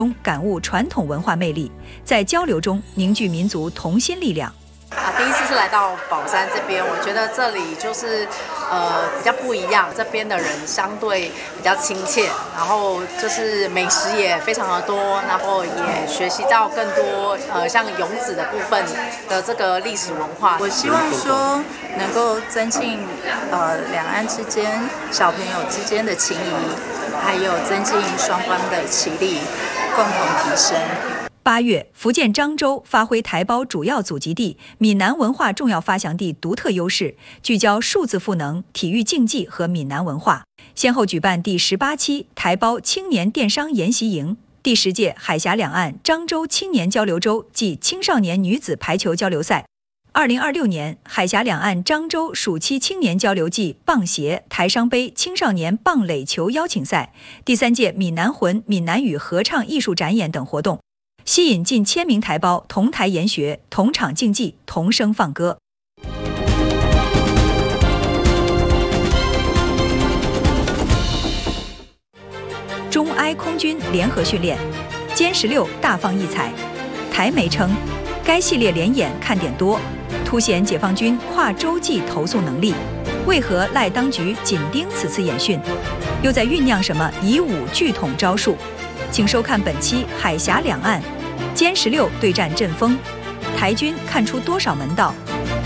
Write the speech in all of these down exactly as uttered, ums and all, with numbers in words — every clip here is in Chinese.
中感悟传统文化魅力，在交流中凝聚民族同心力量。 啊，第一次是来到宝山这边，我觉得这里就是呃比较不一样，这边的人相对比较亲切，然后就是美食也非常的多，然后也学习到更多呃像永子的部分的这个历史文化。 我希望说能够增进呃两岸之间小朋友之间的情谊，还有增进双方的实力，共同提升。 八月，福建漳州发挥台胞主要祖籍地、闽南文化重要发祥地独特优势，聚焦数字赋能、体育竞技和闽南文化，先后举办第十八期台胞青年电商研习营、第十届海峡两岸漳州青年交流周暨青少年女子排球交流赛。二零二六年，海峡两岸漳州暑期青年交流暨棒协台商杯青少年棒垒球邀请赛，第三届闽南魂闽南语合唱艺术展演等活动，吸引近千名台胞同台研学、同场竞技、同声放歌。中埃空军联合训练，歼十六大放异彩。台媒称，该系列联演看点多，凸显解放军跨洲际投送能力。为何赖当局紧盯此次演训？又在酝酿什么以武拒统招数？请收看本期《海峡两岸》，歼十六对战阵风，台军看出多少门道？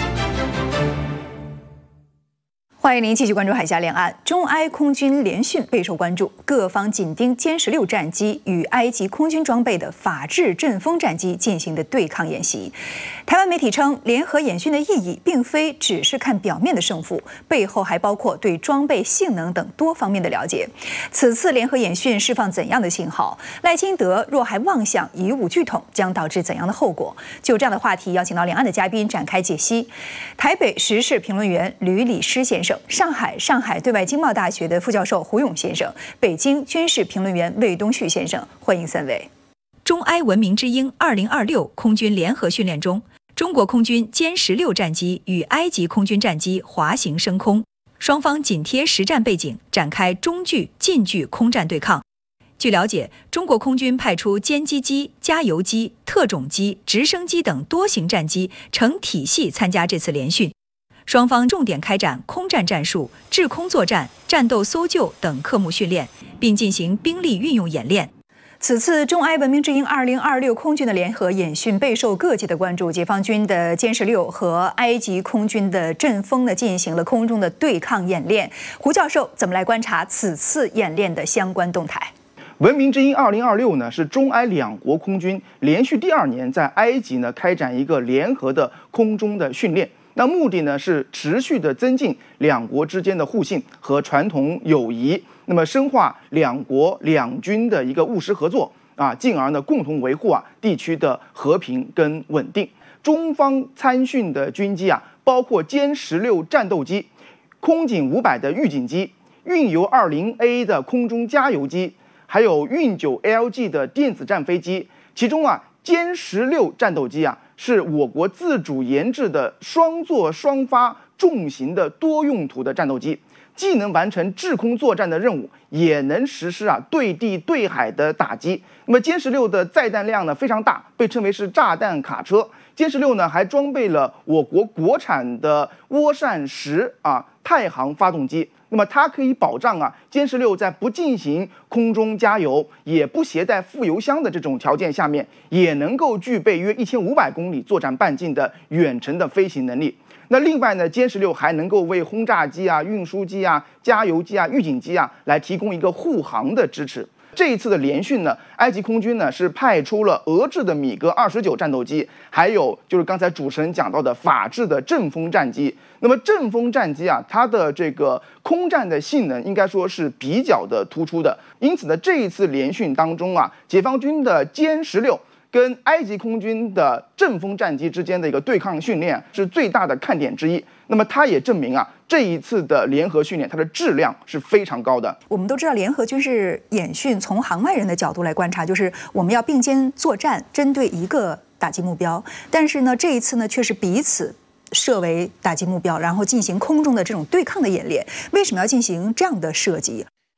欢迎您继续关注海峡两岸，中埃空军联训备受关注，各方紧盯歼十六战机与埃及空军装备的法制阵风战机进行的对抗演习。台湾媒体称，联合演训的意义并非只是看表面的胜负，背后还包括对装备性能等多方面的了解。此次联合演训释放怎样的信号？赖清德若还妄想以武拒统，将导致怎样的后果？就这样的话题，邀请到两岸的嘉宾展开解析。台北时事评论员吕礼诗先生，上海上海对外经贸大学的副教授胡勇先生，北京军事评论员魏东旭先生，欢迎三位。中埃文明之鹰二零二六空军联合训练中，中国空军歼十六战机与埃及空军战机滑行升空，双方紧贴实战背景，展开中距、近距空战对抗。据了解，中国空军派出歼击机、加油机、特种机、直升机等多型战机成体系参加这次联训。双方重点开展空战战术、制空作战、战斗搜救等科目训练，并进行兵力运用演练。此次中埃文明之鹰二零二六空军的联合演训备受各界的关注，解放军的歼十六和埃及空军的阵风呢进行了空中的对抗演练。胡教授怎么来观察此次演练的相关动态？ 文明之鹰二零二六呢是中埃两国空军连续第二年在埃及呢开展一个联合的空中的训练。那目的呢是持续的增进两国之间的互信和传统友谊，那么深化两国两军的一个务实合作啊，进而呢共同维护啊地区的和平跟稳定。中方参训的军机啊，包括歼十六战斗机、空警五百的预警机、运油二零 A 的空中加油机，还有运九 L G 的电子战飞机。其中啊，歼十六战斗机啊。是我国自主研制的双座双发重型的多用途的战斗机，既能完成制空作战的任务，也能实施啊对地对海的打击。那么歼十六的载弹量呢非常大，被称为是炸弹卡车。歼十六呢还装备了我国国产的涡扇十啊太行发动机。那么它可以保障啊歼十六在不进行空中加油，也不携带副油箱的这种条件下面，也能够具备约一千五百公里作战半径的远程的飞行能力。那另外呢，歼十六还能够为轰炸机啊、运输机啊、加油机啊、预警机啊来提供一个护航的支持。这一次的联训呢，埃及空军呢是派出了俄制的米格二十九战斗机，还有就是刚才主持人讲到的法制的阵风战机。那么阵风战机啊，它的这个空战的性能应该说是比较的突出的。因此呢，这一次联训当中啊，解放军的歼十六跟埃及空军的阵风战机之间的一个对抗训练是最大的看点之一。那么它也证明啊，这一次的联合训练它的质量是非常高的。 我们都知道，联合军事演训从行外人的角度来观察，就是我们要并肩作战，针对一个打击目标。但是呢，这一次呢，却是彼此设为打击目标，然后进行空中的这种对抗的演练。为什么要进行这样的设计？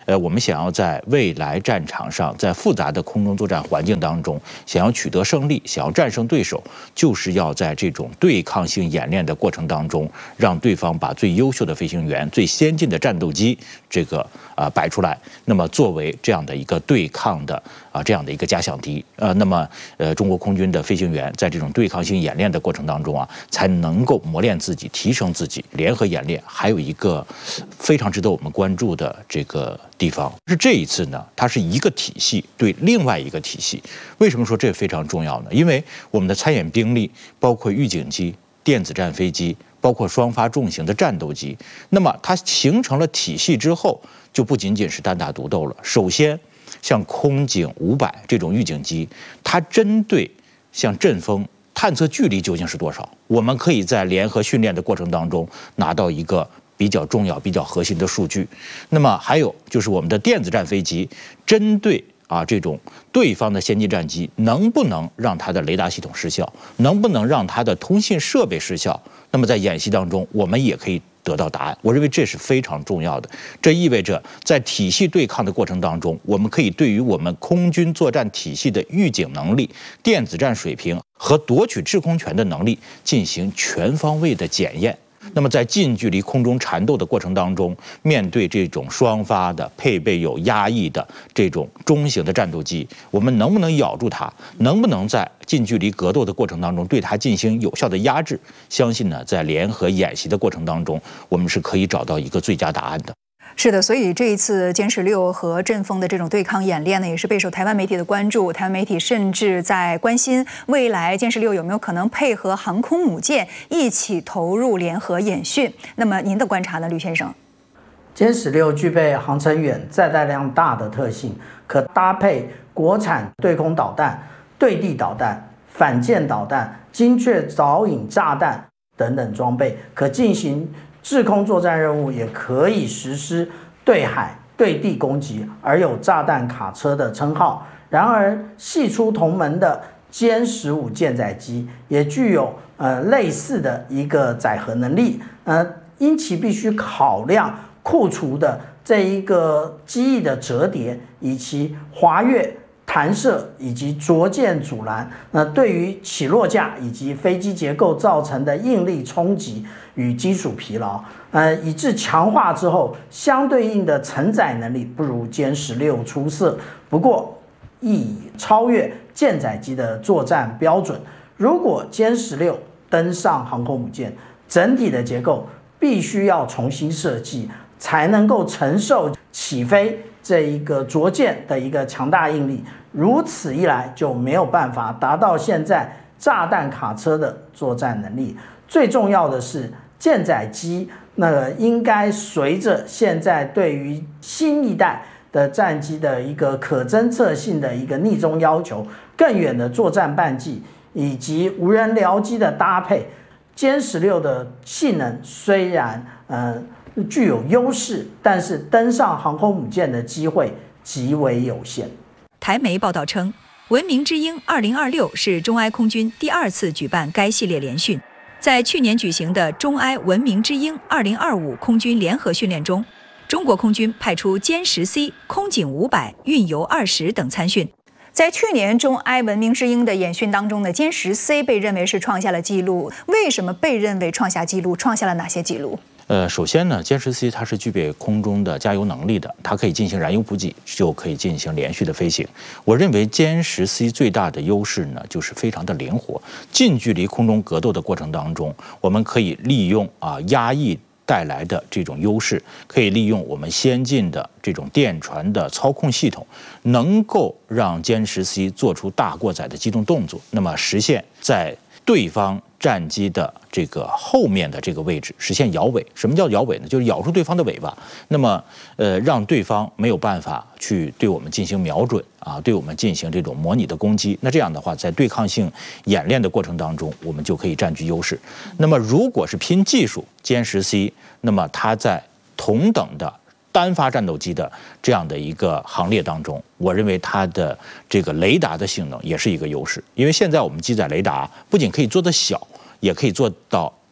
呃，我们想要在未来战场上，在复杂的空中作战环境当中，想要取得胜利，想要战胜对手，就是要在这种对抗性演练的过程当中，让对方把最优秀的飞行员、最先进的战斗机这个啊、呃、摆出来，那么作为这样的一个对抗的啊、呃、这样的一个假想敌，呃，那么呃中国空军的飞行员在这种对抗性演练的过程当中啊，才能够磨练自己、提升自己。联合演练还有一个非常值得我们关注的这个地方是这一次呢，它是一个体系对另外一个体系。为什么说这非常重要呢？因为我们的参演兵力包括预警机、电子战飞机，包括双发重型的战斗机，那么它形成了体系之后，就不仅仅是单打独斗了。首先，像空警五百这种预警机，它针对像阵风探测距离究竟是多少，我们可以在联合训练的过程当中拿到一个比较重要、比较核心的数据。那么还有就是我们的电子战飞机，针对啊这种对方的先进战机，能不能让它的雷达系统失效，能不能让它的通信设备失效？那么在演习当中，我们也可以得到答案。我认为这是非常重要的。这意味着在体系对抗的过程当中，我们可以对于我们空军作战体系的预警能力、电子战水平和夺取制空权的能力进行全方位的检验。那么在近距离空中缠斗的过程当中，面对这种双发的、配备有压翼的这种中型的战斗机，我们能不能咬住它？能不能在近距离格斗的过程当中对它进行有效的压制？相信呢，在联合演习的过程当中，我们是可以找到一个最佳答案的。 是的，所以这一次歼十六和阵风的这种对抗演练呢，也是备受台湾媒体的关注。台湾媒体甚至在关心未来歼十六有没有可能配合航空母舰一起投入联合演训。那么您的观察呢，吕先生？ 歼十六具备航程远、载弹量大的特性，可搭配国产对空导弹、对地导弹、反舰导弹、精确导引炸弹等等装备，可进行制空作战任务，也可以实施对海、对地攻击，而有炸弹卡车的称号。然而，系出同门的歼十五舰载机也具有呃类似的一个载荷能力，呃，因其必须考量库存的这一个机翼的折叠，以及滑跃、弹射以及着舰阻拦，那对于起落架以及飞机结构造成的应力冲击与金属疲劳，呃，以致强化之后，相对应的承载能力不如歼十六出色。不过，亦超越舰载机的作战标准。如果歼十六登上航空母舰，整体的结构必须要重新设计，才能够承受起飞这一个着舰的一个强大应力。如此一来，就没有办法达到现在炸弹卡车的作战能力。最重要的是，舰载机那个应该随着现在对于新一代的战机的一个可侦测性的一个逆中要求，更远的作战半径以及无人僚机的搭配，歼十六的性能虽然呃具有优势，但是登上航空母舰的机会极为有限。 台媒报道称，文明之鹰二零二六是中埃空军第二次举办该系列联训。在去年举行的中埃文明之鹰二零二五空军联合训练中，中国空军派出歼十 C、空警五百、运油二十等参训。在去年中埃文明之鹰的演训当中呢，歼十 C 被认为是创下了纪录。为什么被认为创下纪录？创下了哪些纪录？ 呃，首先呢，歼十 C 它是具备空中的加油能力的，它可以进行燃油补给，就可以进行连续的飞行。我认为歼十 C 最大的优势呢，就是非常的灵活。近距离空中格斗的过程当中，我们可以利用啊压抑带来的这种优势，可以利用我们先进的这种电传的操控系统，能够让歼十 C 做出大过载的机动动作，那么实现在对方战机的这个后面的这个位置实现摇尾。什么叫摇尾呢？就是咬住对方的尾巴，那么呃让对方没有办法去对我们进行瞄准啊，对我们进行这种模拟的攻击。那这样的话，在对抗性演练的过程当中，我们就可以占据优势。那么如果是拼技术，歼十 C， 那么它在同等的单发战斗机的这样的一个行列当中，我认为它的这个雷达的性能也是一个优势。因为现在我们机载雷达不仅可以做得小，也可以做到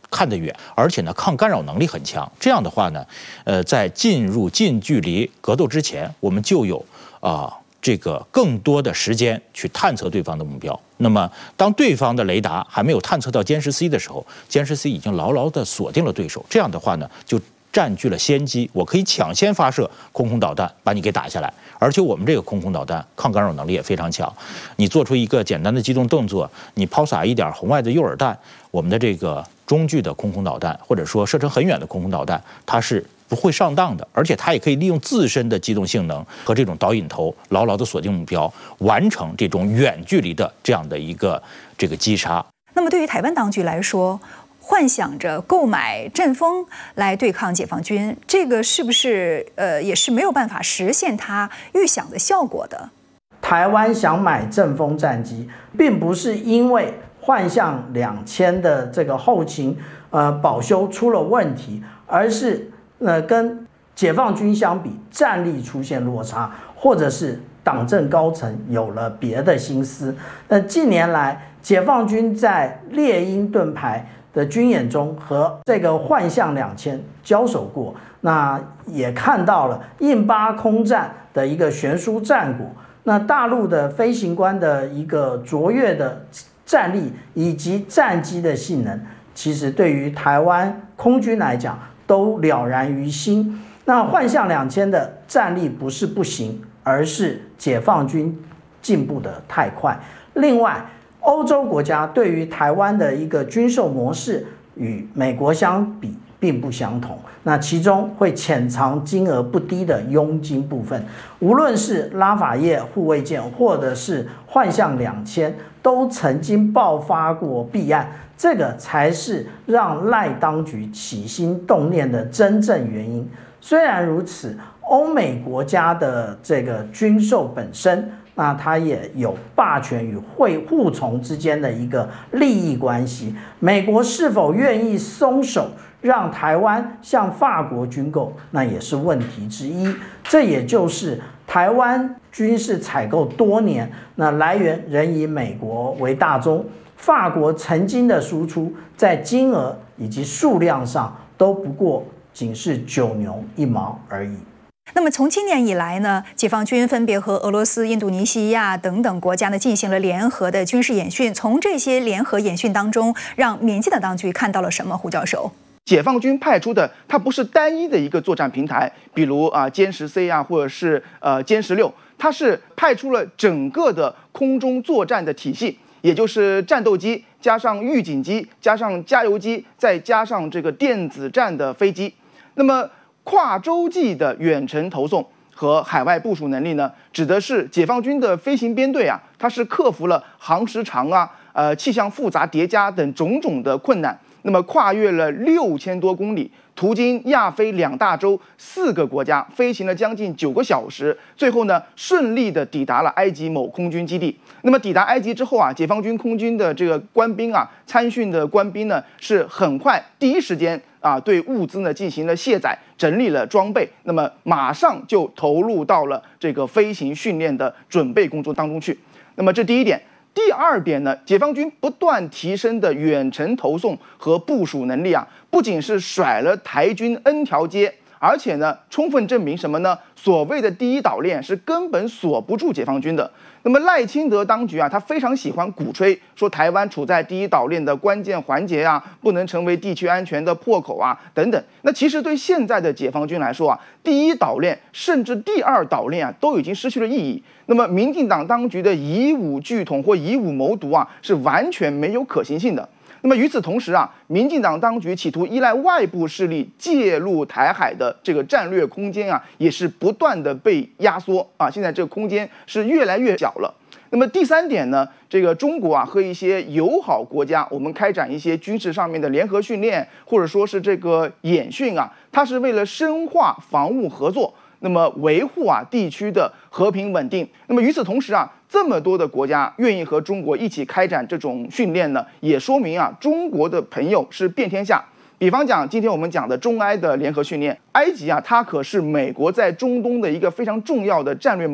看得远，而且呢抗干扰能力很强。这样的话呢，呃，在进入近距离格斗之前，我们就有啊、呃、这个更多的时间去探测对方的目标。那么当对方的雷达还没有探测到歼十 C 的时候，歼十 C 已经牢牢地锁定了对手。这样的话呢，就占据了先机，我可以抢先发射空空导弹把你给打下来。而且我们这个空空导弹抗干扰能力也非常强，你做出一个简单的机动动作，你抛洒一点红外的诱饵弹，我们的这个中距的空空导弹，或者说射程很远的空空导弹，它是不会上当的，而且它也可以利用自身的机动性能和这种导引头，牢牢地锁定目标，完成这种远距离的这样的一个这个击杀。 那么对于台湾当局来说，幻想着购买阵风来对抗解放军，这个是不是呃也是没有办法实现他预想的效果的？ 台湾想买阵风战机，并不是因为幻象两千的这个后勤呃保修出了问题，而是呃跟解放军相比战力出现落差，或者是党政高层有了别的心思。那近年来，解放军在猎鹰盾牌的军演中和这个幻象两千交手过，那也看到了印巴空战的一个悬殊战果。那大陆的飞行官的一个卓越的战力以及战机的性能，其实对于台湾空军来讲都了然于心。那幻象两千的战力不是不行，而是解放军进步的太快。另外，欧洲国家对于台湾的一个军售模式与美国相比并不相同，那其中会潜藏金额不低的佣金部分。无论是拉法叶护卫舰或者是幻象两千，都曾经爆发过弊案，这个才是让赖当局起心动念的真正原因。虽然如此，欧美国家的这个军售本身，那它也有霸权与会护从之间的一个利益关系。美国是否愿意松手让台湾向法国军购，那也是问题之一。这也就是台湾军事采购多年，那来源仍以美国为大宗，法国曾经的输出在金额以及数量上都不过仅是九牛一毛而已。 那么从今年以来呢，解放军分别和俄罗斯、印度尼西亚等等国家呢进行了联合的军事演训。从这些联合演训当中，让民进党当局看到了什么？胡教授， 解放军派出的它不是单一的一个作战平台，比如啊歼十 C 啊，或者是呃歼十六，它是派出了整个的空中作战的体系，也就是战斗机加上预警机加上加油机，再加上这个电子战的飞机。那么跨洲际的远程投送和海外部署能力呢，指的是解放军的飞行编队啊，它是克服了航时长啊、呃气象复杂叠加等种种的困难，那么跨越了六千多公里，途经亚非两大洲四个国家，飞行了将近九个小时，最后呢顺利的抵达了埃及某空军基地。那么抵达埃及之后啊，解放军空军的这个官兵啊，参训的官兵呢，是很快第一时间啊对物资呢进行了卸载，整理了装备，那么马上就投入到了这个飞行训练的准备工作当中去。那么这第一点。第二点呢，解放军不断提升的远程投送和部署能力啊，不仅是甩了台军 N 条街，而且呢，充分证明什么呢？所谓的第一岛链是根本锁不住解放军的。那么赖清德当局啊，他非常喜欢鼓吹说台湾处在第一岛链的关键环节啊，不能成为地区安全的破口啊，等等。那其实对现在的解放军来说啊，第一岛链甚至第二岛链啊，都已经失去了意义。那么民进党当局的以武拒统或以武谋独啊，是完全没有可行性的。那么与此同时啊，民进党当局企图依赖外部势力介入台海的这个战略空间啊，也是不断的被压缩啊，现在这个空间是越来越小了。那么第三点呢，这个中国啊和一些友好国家，我们开展一些军事上面的联合训练，或者说是这个演训啊，它是为了深化防务合作，那么维护啊地区的和平稳定。那么与此同时啊，这么多的国家愿意和中国一起开展这种训练呢，也说明啊中国的朋友是遍天下。比方讲，今天我们讲的中埃的联合训练，埃及啊，它可是美国在中东的一个非常重要的战略盟友。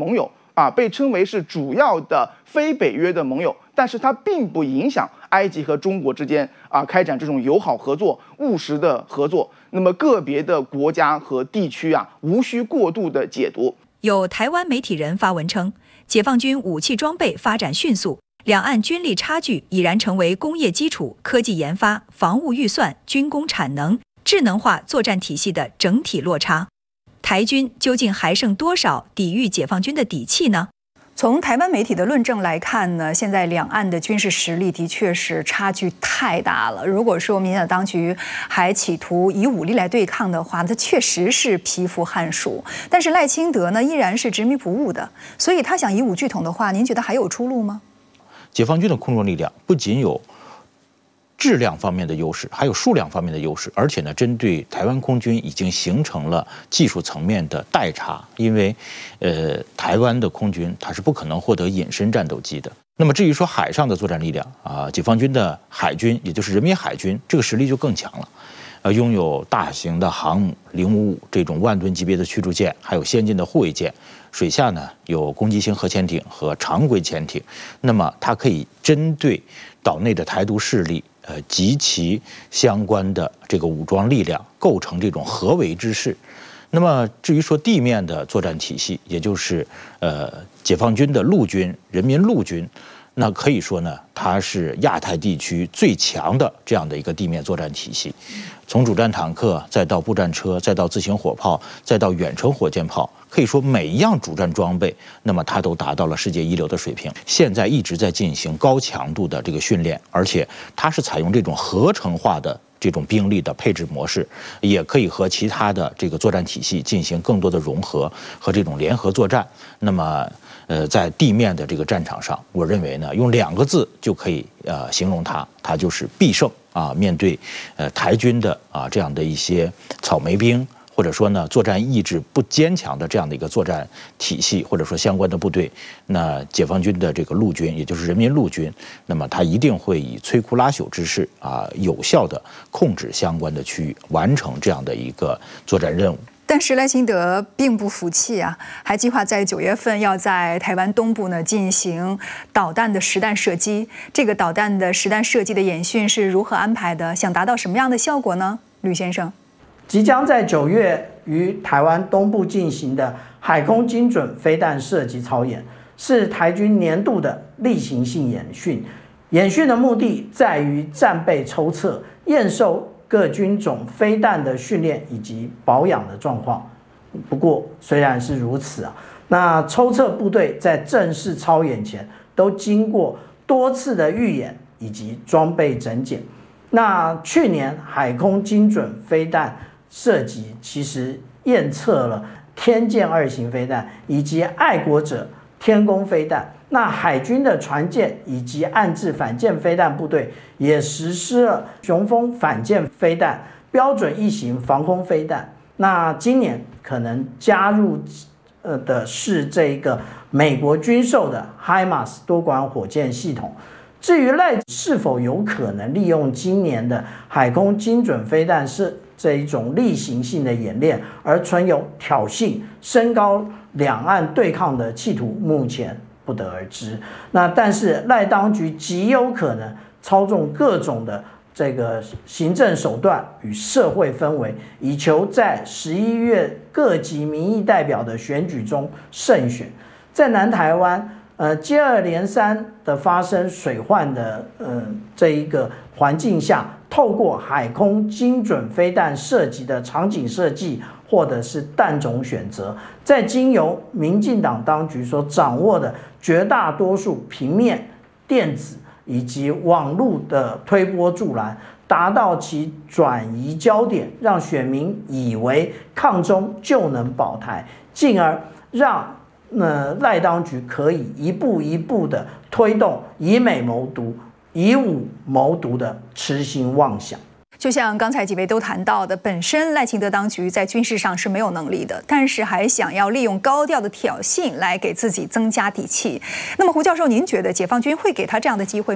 啊，被称为是主要的非北约的盟友，但是它并不影响埃及和中国之间啊开展这种友好合作、务实的合作。那么个别的国家和地区啊，无需过度的解读。 有台湾媒体人发文称，解放军武器装备发展迅速，两岸军力差距已然成为工业基础、科技研发、防务预算、军工产能、智能化作战体系的整体落差。台军究竟还剩多少抵御解放军的底气呢？从台湾媒体的论证来看呢，现在两岸的军事实力的确是差距太大了。如果说民进党当局还企图以武力来对抗的话，它确实是蚍蜉撼鼠。但是赖清德呢，依然是执迷不悟的，所以他想以武拒统的话，您觉得还有出路吗？ 解放军的空中力量不仅有质量方面的优势，还有数量方面的优势，而且呢，针对台湾空军已经形成了技术层面的代差，因为，呃，台湾的空军它是不可能获得隐身战斗机的。那么至于说海上的作战力量啊，解放军的海军，也就是人民海军，这个实力就更强了，呃，拥有大型的航母零五五这种万吨级别的驱逐舰，还有先进的护卫舰，水下呢有攻击型核潜艇和常规潜艇，那么它可以针对岛内的台独势力。呃，及其相关的这个武装力量构成这种合围之势。那么至于说地面的作战体系，也就是呃解放军的陆军、人民陆军，那可以说呢，它是亚太地区最强的这样的一个地面作战体系。从主战坦克，再到步战车，再到自行火炮，再到远程火箭炮，可以说每一样主战装备，那么它都达到了世界一流的水平。现在一直在进行高强度的这个训练，而且它是采用这种合成化的这种兵力的配置模式，也可以和其他的这个作战体系进行更多的融合和这种联合作战。那么，呃，在地面的这个战场上，我认为呢，用两个字就可以呃形容它，它就是必胜啊！面对呃台军的啊这样的一些草莓兵，或者说呢作战意志不坚强的这样的一个作战体系，或者说相关的部队，那解放军的这个陆军，也就是人民陆军，那么他一定会以摧枯拉朽之势啊，有效的控制相关的区域，完成这样的一个作战任务。 但是赖清德并不服气啊，还计划在九月份要在台湾东部呢进行导弹的实弹射击。这个导弹的实弹射击的演训是如何安排的？想达到什么样的效果呢？吕先生， 即将在九月于台湾东部进行的海空精准飞弹射击操演，是台军年度的例行性演训。演训的目的在于战备抽测、验收各军种飞弹的训练以及保养的状况。不过，虽然是如此啊，那抽测部队在正式操演前都经过多次的预演以及装备整检。那去年海空精准飞弹射击其实验测了天剑二型飞弹以及爱国者天弓飞弹。那海军的船舰以及岸置反舰飞弹部队也实施了雄风反舰飞弹、标准翼型防空飞弹。那今年可能加入呃的是这个美国军售的 HIMARS 多管火箭系统。至于赖是否有可能利用今年的海空精准飞弹是这一种例行性的演练，而存有挑衅、升高两岸对抗的企图，目前不得而知。那但是赖当局极有可能操纵各种的这个行政手段与社会氛围，以求在十一月各级民意代表的选举中胜选。在南台湾，呃，接二连三的发生水患的呃这一个环境下，透过海空精准飞弹射击的场景设计，或者是弹种选择，在经由民进党当局所掌握的绝大多数平面、电子以及网络的推波助澜，达到其转移焦点，让选民以为抗中就能保台，进而让那赖当局可以一步一步的推动以美谋独、以武谋独的痴心妄想。 就像刚才几位都谈到的，本身赖清德当局在军事上是没有能力的，但是还想要利用高调的挑衅来给自己增加底气。那么胡教授，您觉得解放军会给他这样的机会吗？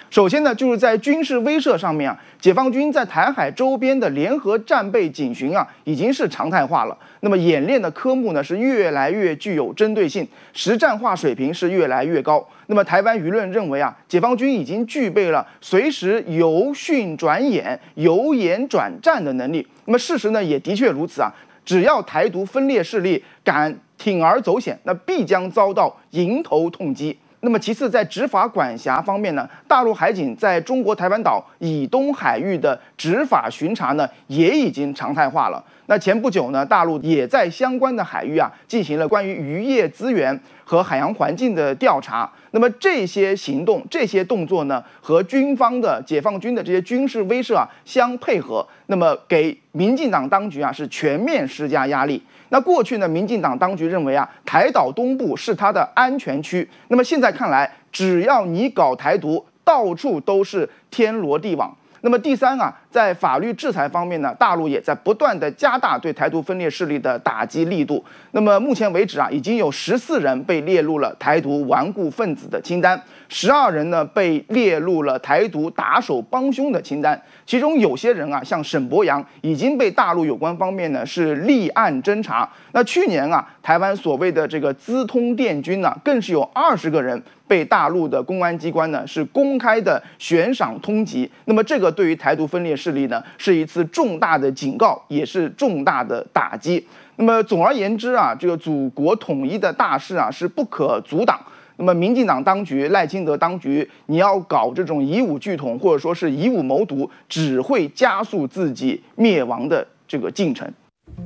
首先呢，就是在军事威慑上面啊，解放军在台海周边的联合战备警巡啊，已经是常态化了。那么演练的科目呢，是越来越具有针对性，实战化水平是越来越高。那么台湾舆论认为啊，解放军已经具备了随时由训转演、由演转战的能力。那么事实呢，也的确如此啊。只要台独分裂势力敢铤而走险，那必将遭到迎头痛击。那么其次，在执法管辖方面呢，大陆海警在中国台湾岛以东海域的执法巡查呢，也已经常态化了。那前不久呢，大陆也在相关的海域啊，进行了关于渔业资源和海洋环境的调查。那么这些行动、这些动作呢，和军方的解放军的这些军事威慑啊相配合，那么给民进党当局啊是全面施加压力。那过去呢，民进党当局认为啊，台岛东部是它的安全区。那么现在看来，只要你搞台独，到处都是天罗地网。那么第三啊，在法律制裁方面呢，大陆也在不断的加大对台独分裂势力的打击力度。那么目前为止啊，已经有十四人被列入了台独顽固分子的清单，十二人呢被列入了台独打手帮凶的清单。其中有些人啊，像沈伯洋，已经被大陆有关方面呢是立案侦查。那去年啊，台湾所谓的这个资通电军呢、啊，更是有二十个人被大陆的公安机关呢是公开的悬赏通缉。那么这个对于台独分裂势力呢，是一次重大的警告，也是重大的打击。那么总而言之啊，这个祖国统一的大势啊是不可阻挡。那么民进党当局、赖清德当局，你要搞这种以武拒统，或者说是以武谋独，只会加速自己灭亡的这个进程。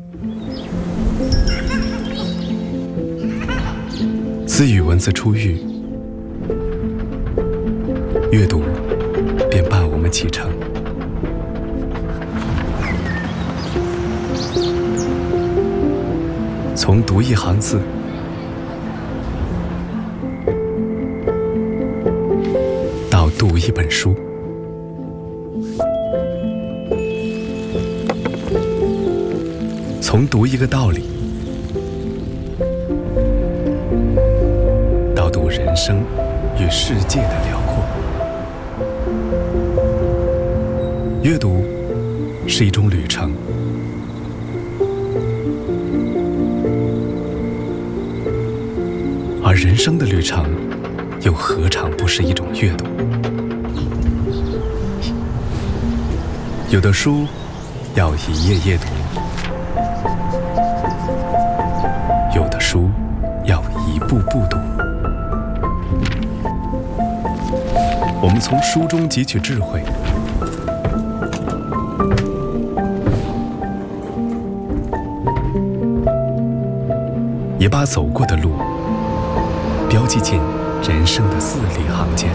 自与文字出狱，阅读便伴我们启程。从读一行字，到读一本书，从读一个道理，到读人生与世界的辽阔。阅读是一种旅程，而人生的旅程又何尝不是一种阅读？有的书要一页页读，有的书要一步步读。我们从书中汲取智慧，也把走过的路标记进人生的字里行间。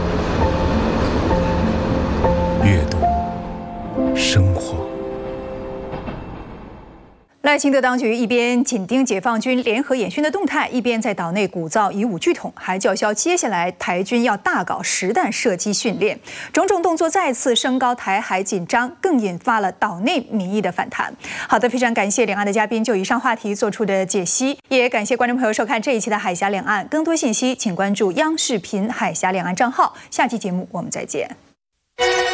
阅读，生活。 赖清德当局一边紧盯解放军联合演训的动态，一边在岛内鼓噪以武拒统，还叫嚣接下来台军要大搞实弹射击训练。种种动作再次升高台海紧张，更引发了岛内民意的反弹。好的，非常感谢两岸的嘉宾就以上话题做出的解析，也感谢观众朋友收看这一期的海峡两岸。更多信息请关注央视频海峡两岸账号。下期节目我们再见。